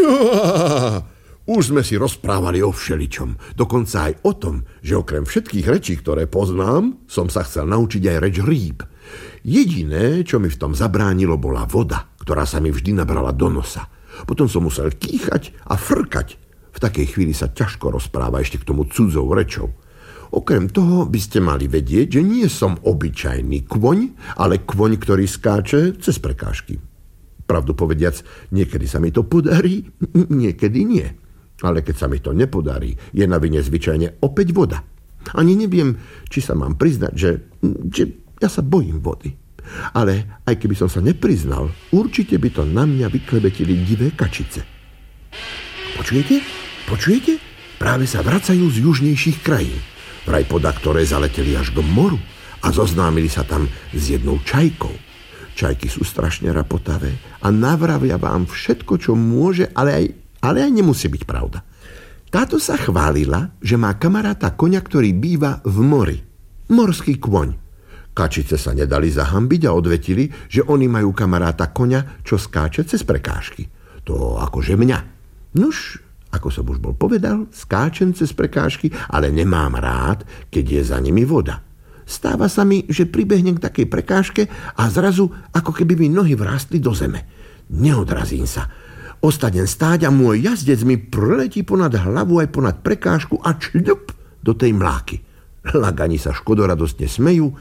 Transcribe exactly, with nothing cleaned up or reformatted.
Už sme si rozprávali o všeličom. Dokonca aj o tom, že okrem všetkých rečí, ktoré poznám, som sa chcel naučiť aj reč rýb. Jediné, čo mi v tom zabránilo, bola voda, ktorá sa mi vždy nabrala do nosa. Potom som musel kýchať a frkať. V takej chvíli sa ťažko rozpráva ešte k tomu cudzou rečou. Okrem toho by ste mali vedieť, že nie som obyčajný kvoň, ale kvoň, ktorý skáče cez prekážky. Pravdu povediac, niekedy sa mi to podarí, niekedy nie. Ale keď sa mi to nepodarí, je na vine zvyčajne opäť voda. Ani neviem, či sa mám priznať, že, že ja sa bojím vody. Ale aj keby som sa nepriznal, určite by to na mňa vyklebetili divé kačice. Počujete? Počujete? Práve sa vracajú z južnejších krajín. Vraj poda, ktoré zaleteli až k moru a zoznámili sa tam s jednou čajkou. Čajky sú strašne rapotavé a navravia vám všetko, čo môže, ale aj Ale aj nemusí byť pravda. Táto sa chválila, že má kamaráta koňa, ktorý býva v mori. Morský kvoň. Kačice sa nedali zahambiť a odvetili, že oni majú kamaráta koňa, čo skáče cez prekážky. To akože mňa. Nuž, ako som už bol povedal, skáčem cez prekážky, ale nemám rád, keď je za nimi voda. Stáva sa mi, že pribehnem k takej prekážke a zrazu, ako keby mi nohy vrástli do zeme. Neodrazím sa. Ostanem stáť a môj jazdec mi preletí ponad hlavu aj ponad prekážku a čľup do tej mláky. Lagani sa škodoradostne smejú